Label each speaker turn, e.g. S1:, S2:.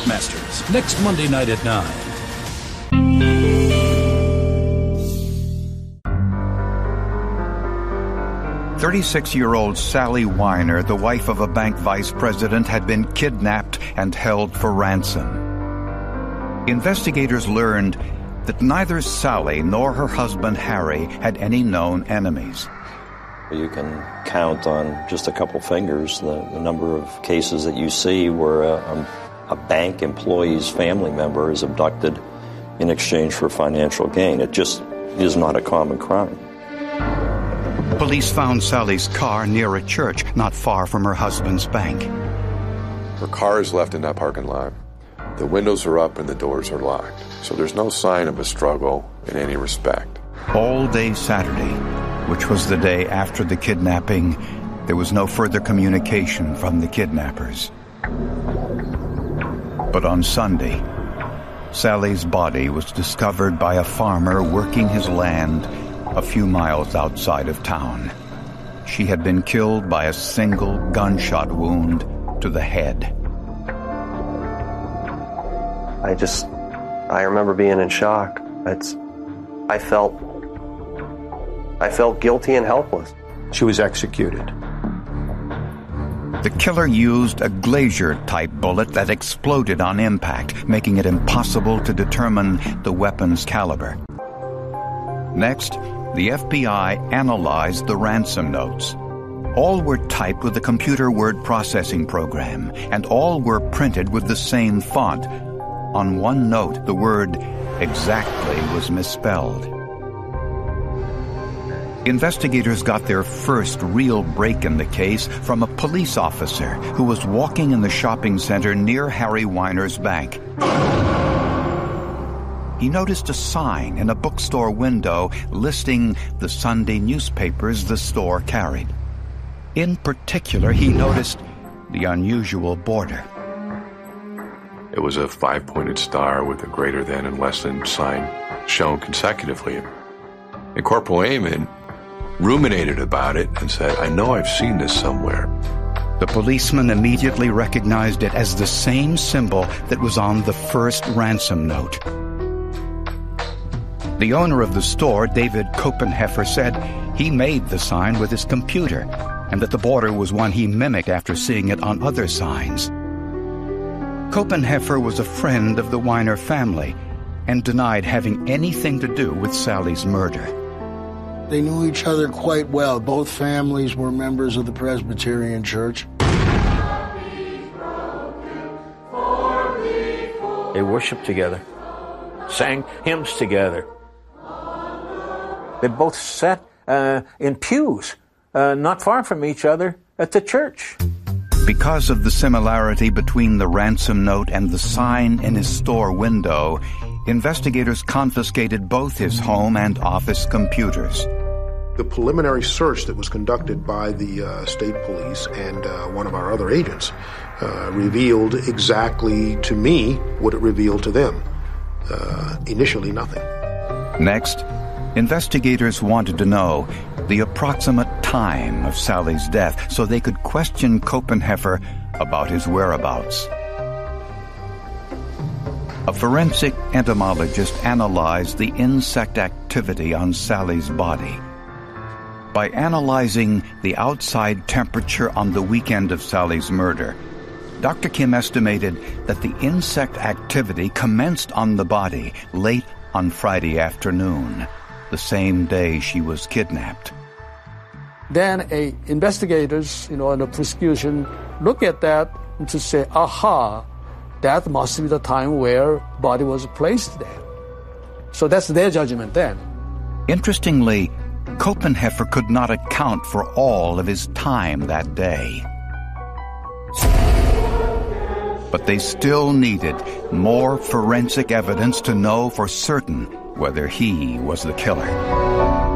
S1: Masters, next Monday night at 9.
S2: 36-year-old Sally Weiner, the wife of a bank vice president, had been kidnapped and held for ransom. Investigators learned that neither Sally nor her husband Harry had any known enemies.
S3: You can count on just a couple fingers the number of cases that you see where a bank employee's family member is abducted in exchange for financial gain. It just is not a common crime.
S2: Police found Sally's car near a church not far from her husband's bank.
S4: Her car is left in that parking lot. The windows are up and the doors are locked, so there's no sign of a struggle in any respect.
S2: All day Saturday, which was the day after the kidnapping, there was no further communication from the kidnappers. But on Sunday, Sally's body was discovered by a farmer working his land a few miles outside of town. She had been killed by a single gunshot wound to the head.
S5: I remember being in shock. I felt guilty and helpless.
S6: She was executed.
S2: The killer used a Glazier-type bullet that exploded on impact, making it impossible to determine the weapon's caliber. Next, the FBI analyzed the ransom notes. All were typed with a computer word processing program, and all were printed with the same font. On one note, the word exactly was misspelled. Investigators got their first real break in the case from a police officer who was walking in the shopping center near Harry Weiner's bank. He noticed a sign in a bookstore window listing the Sunday newspapers the store carried. In particular, he noticed the unusual border.
S4: It was a 5-pointed star with a greater than and less than sign shown consecutively. And Corporal Amon ruminated about it and said, "I know I've seen this somewhere."
S2: The policeman immediately recognized it as the same symbol that was on the first ransom note. The owner of the store, David Kopenheffer, said he made the sign with his computer and that the border was one he mimicked after seeing it on other signs. Kopenheffer was a friend of the Weiner family and denied having anything to do with Sally's murder.
S7: They knew each other quite well. Both families were members of the Presbyterian Church.
S6: They worshiped together, sang hymns together. They both sat in pews not far from each other at the church.
S2: Because of the similarity between the ransom note and the sign in his store window, investigators confiscated both his home and office computers.
S8: The preliminary search that was conducted by the state police and one of our other agents revealed exactly to me what it revealed to them. Initially, nothing.
S2: Next, investigators wanted to know the approximate time of Sally's death so they could question Kopenheffer about his whereabouts. A forensic entomologist analyzed the insect activity on Sally's body. By analyzing the outside temperature on the weekend of Sally's murder, Dr. Kim estimated that the insect activity commenced on the body late on Friday afternoon, the same day she was kidnapped.
S9: Then investigators, and the prosecution look at that to say, aha, that must be the time where body was placed there. So that's their judgment then.
S2: Interestingly, Kopenheffer could not account for all of his time that day. But they still needed more forensic evidence to know for certain whether he was the killer.